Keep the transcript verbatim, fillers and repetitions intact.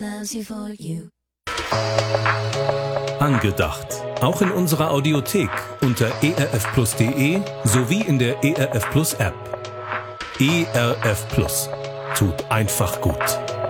loves you for you. Angedacht. Auch in unserer Audiothek unter erfplus punkt de sowie in der E R F Plus App. E R F Plus. Tut einfach gut.